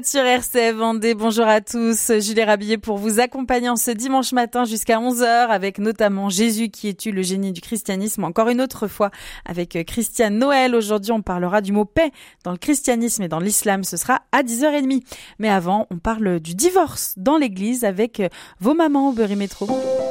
Sur RCF Vendée, bonjour à tous. Julie Rabillet pour vous accompagner en ce dimanche matin jusqu'à 11h avec notamment Jésus qui est le génie du christianisme. Encore une autre fois avec Christiane Noël. Aujourd'hui, on parlera du mot paix dans le christianisme et dans l'islam. Ce sera à 10h30. Mais avant, on parle du divorce dans l'église avec vos mamans au Berry Métro.